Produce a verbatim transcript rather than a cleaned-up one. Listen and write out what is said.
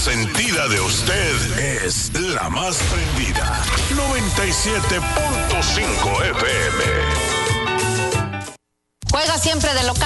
consentida de usted es la más prendida. noventa y siete punto cinco F M. Juega siempre de local.